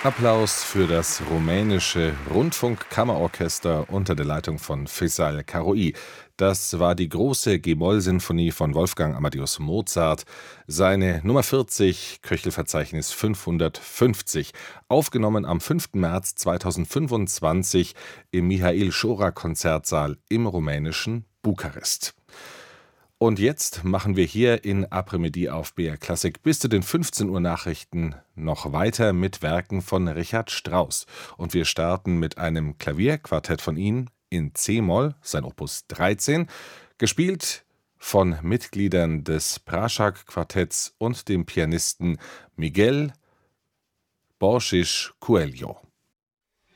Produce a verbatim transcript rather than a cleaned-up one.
Applaus für das rumänische Rundfunkkammerorchester unter der Leitung von Faisal Karaoui. Das war die große G-Moll-Sinfonie von Wolfgang Amadeus Mozart, seine Nummer vierzig, Köchelverzeichnis fünfhundertfünfzig, aufgenommen am fünften März zweitausendfünfundzwanzig im Mihail-Schora-Konzertsaal im rumänischen Bukarest. Und jetzt machen wir hier in Après-Midi auf B R Klassik bis zu den fünfzehn Uhr Nachrichten noch weiter mit Werken von Richard Strauss. Und wir starten mit einem Klavierquartett von ihm in C-Moll, sein Opus dreizehn, gespielt von Mitgliedern des Prashak-Quartetts und dem Pianisten Miguel Borges Coelho.